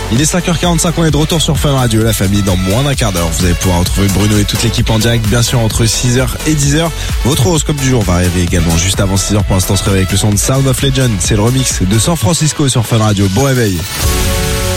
Il est 5h45, on est de retour sur Fun Radio, la famille, dans moins d'un quart d'heure. Vous allez pouvoir retrouver Bruno et toute l'équipe en direct, bien sûr, entre 6h et 10h. Votre horoscope du jour va arriver également juste avant 6h. Pour l'instant, on se réveille avec le son de Sound of Legend. C'est le remix de San Francisco sur Fun Radio. Bon réveil.